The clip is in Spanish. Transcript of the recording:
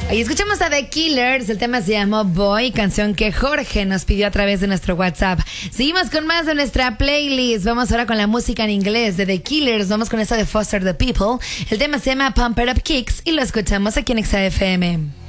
Ahí escuchamos a The Killers, el tema se llamó Boy, canción que Jorge nos pidió a través de nuestro WhatsApp. Seguimos con más de nuestra playlist, vamos ahora con la música en inglés de The Killers, vamos con esa de Foster the People. El tema se llama Pump It Up Kicks y lo escuchamos aquí en XFM.